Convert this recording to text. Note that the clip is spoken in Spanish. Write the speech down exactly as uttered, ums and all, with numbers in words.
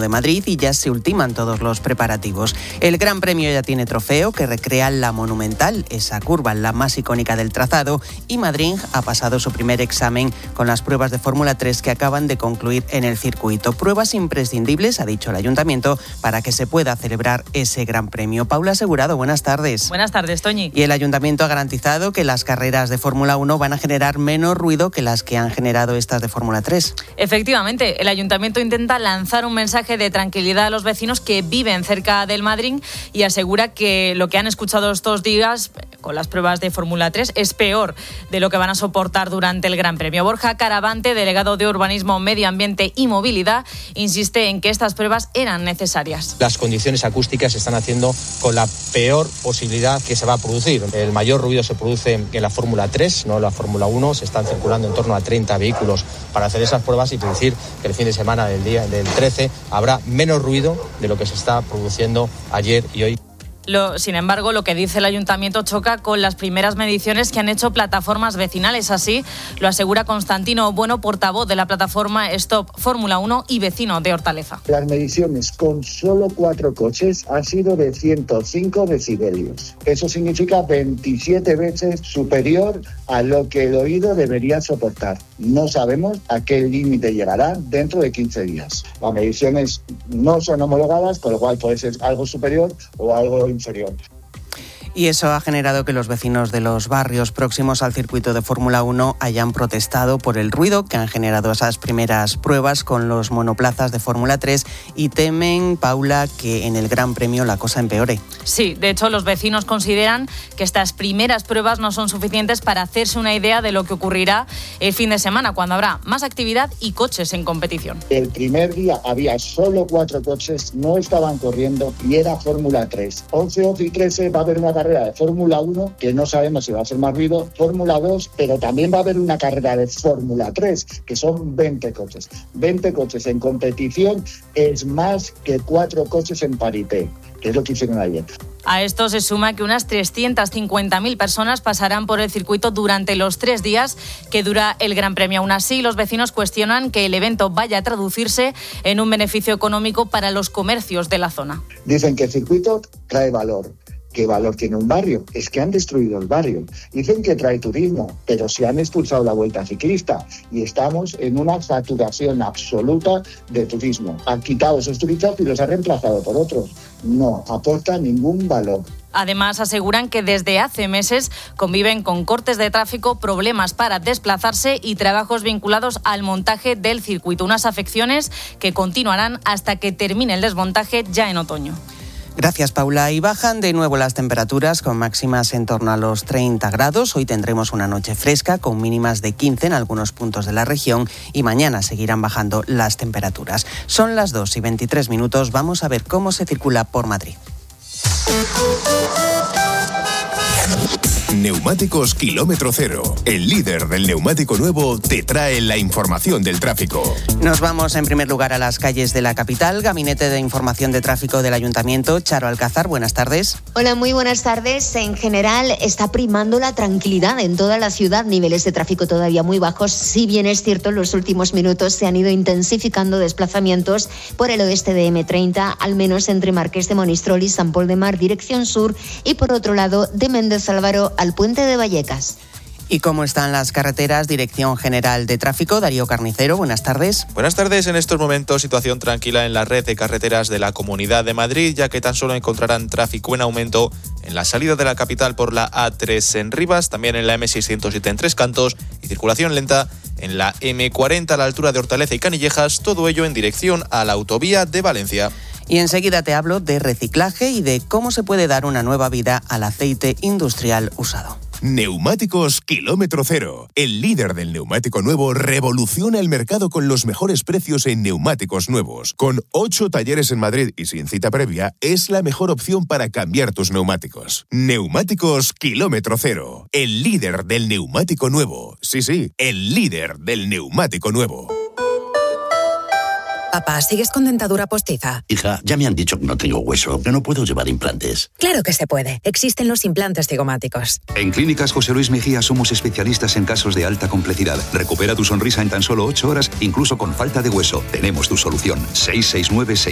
de Madrid y ya se ultiman todos los preparativos. El Gran Premio ya tiene trofeo que recrea la Monumental, esa curva, la más icónica del trazado, y Madrid ha pasado su primer examen con las pruebas de Fórmula tres que acaban de concluir en el circuito. Pruebas imprescindibles, ha dicho el Ayuntamiento, para que se pueda celebrar ese Gran Premio. Paula Asegurado, buenas tardes. Buenas tardes, Toñi. Y el Ayuntamiento ha garantizado que las carreras de Fórmula uno van a generar menos ruido que las que han generado estas de Fórmula tres. Efectivamente, el Ayuntamiento intenta lanzar un mensaje de tranquilidad a los vecinos que viven cerca del Madrid y asegura que lo que han escuchado estos días con las pruebas de Fórmula tres es peor de lo que van a soportar durante el Gran Premio. Borja Caravante, delegado de Urbanismo, Medio Ambiente y Movilidad, insiste en que estas pruebas eran necesarias. Las condiciones acústicas se están haciendo con la peor posibilidad que se va a producir. El mayor ruido se produce en la Fórmula tres, no en la Fórmula uno. Se están circulando en torno a treinta vehículos para hacer esas pruebas y decir que el fin de semana del día del trece habrá menos ruido de lo que se está produciendo ayer y hoy. Lo, sin embargo, lo que dice el Ayuntamiento choca con las primeras mediciones que han hecho plataformas vecinales. Así lo asegura Constantino Bueno, portavoz de la plataforma Stop Fórmula uno y vecino de Hortaleza. Las mediciones con solo cuatro coches han sido de ciento cinco decibelios. Eso significa veintisiete veces superior a lo que el oído debería soportar. No sabemos a qué límite llegará dentro de quince días. Las mediciones no son homologadas, con lo cual puede ser algo superior o algo inferior. Y eso ha generado que los vecinos de los barrios próximos al circuito de Fórmula uno hayan protestado por el ruido que han generado esas primeras pruebas con los monoplazas de Fórmula tres y temen, Paula, que en el Gran Premio la cosa empeore. Sí, de hecho los vecinos consideran que estas primeras pruebas no son suficientes para hacerse una idea de lo que ocurrirá el fin de semana, cuando habrá más actividad y coches en competición. El primer día había solo cuatro coches, no estaban corriendo y era Fórmula tres. once, once y trece va a haber una carrera de Fórmula uno, que no sabemos si va a ser más ruido, Fórmula dos, pero también va a haber una carrera de Fórmula tres, que son veinte coches. veinte coches en competición es más que cuatro coches en parité, que es lo que hicieron ayer. A esto se suma que unas trescientas cincuenta mil personas pasarán por el circuito durante los tres días que dura el Gran Premio. Aún así, los vecinos cuestionan que el evento vaya a traducirse en un beneficio económico para los comercios de la zona. Dicen que el circuito trae valor. ¿Qué valor tiene un barrio? Es que han destruido el barrio. Dicen que trae turismo, pero se han expulsado la vuelta ciclista y estamos en una saturación absoluta de turismo. Han quitado esos turistas y los han reemplazado por otros. No aporta ningún valor. Además, aseguran que desde hace meses conviven con cortes de tráfico, problemas para desplazarse y trabajos vinculados al montaje del circuito. Unas afecciones que continuarán hasta que termine el desmontaje ya en otoño. Gracias, Paula. Y bajan de nuevo las temperaturas con máximas en torno a los treinta grados. Hoy tendremos una noche fresca con mínimas de quince en algunos puntos de la región y mañana seguirán bajando las temperaturas. Son las dos y veintitrés minutos. Vamos a ver cómo se circula por Madrid. Neumáticos Kilómetro Cero, el líder del neumático nuevo, te trae la información del tráfico. Nos vamos en primer lugar a las calles de la capital. Gabinete de Información de Tráfico del Ayuntamiento, Charo Alcázar, buenas tardes. Hola, muy buenas tardes. En general está primando la tranquilidad en toda la ciudad, niveles de tráfico todavía muy bajos. Si bien es cierto, en los últimos minutos se han ido intensificando desplazamientos por el oeste de eme treinta, al menos entre Marqués de Monistrol y San Pol de Mar, dirección sur, y por otro lado de Méndez Álvaro al Puente de Vallecas. ¿Y cómo están las carreteras? Dirección General de Tráfico, Darío Carnicero, buenas tardes. Buenas tardes. En estos momentos, situación tranquila en la red de carreteras de la Comunidad de Madrid, ya que tan solo encontrarán tráfico en aumento en la salida de la capital por la A tres en Rivas, también en la eme seiscientos siete en Tres Cantos y circulación lenta en la eme cuarenta a la altura de Hortaleza y Canillejas, todo ello en dirección a la autovía de Valencia. Y enseguida te hablo de reciclaje y de cómo se puede dar una nueva vida al aceite industrial usado. Neumáticos Kilómetro Cero. El líder del neumático nuevo revoluciona el mercado con los mejores precios en neumáticos nuevos. Con ocho talleres en Madrid y sin cita previa, es la mejor opción para cambiar tus neumáticos. Neumáticos Kilómetro Cero. El líder del neumático nuevo. Sí, sí, el líder del neumático nuevo. Papá, ¿sigues con dentadura postiza? Hija, ya me han dicho que no tengo hueso, que no puedo llevar implantes. Claro que se puede. Existen los implantes cigomáticos. En Clínicas José Luis Mejía somos especialistas en casos de alta complejidad. Recupera tu sonrisa en tan solo ocho horas, incluso con falta de hueso. Tenemos tu solución. seis seis nueve, seis